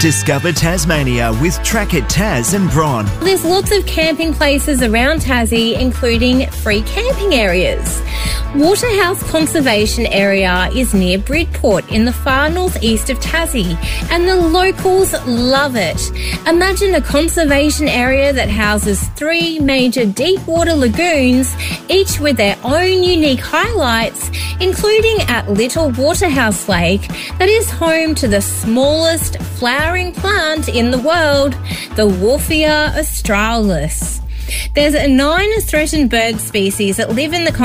Discover Tasmania with Track It Tas and Bron. There's lots of camping places around Tassie, including free camping areas. Waterhouse Conservation Area is near Bridport in the far northeast of Tassie, and the locals love it. Imagine a conservation area that houses 3 major deep water lagoons, each with their own unique highlights, including at Little Waterhouse Lake, that is home to the smallest flowering plant in the world, the Wolffia australis. There's 9 threatened bird species that live in the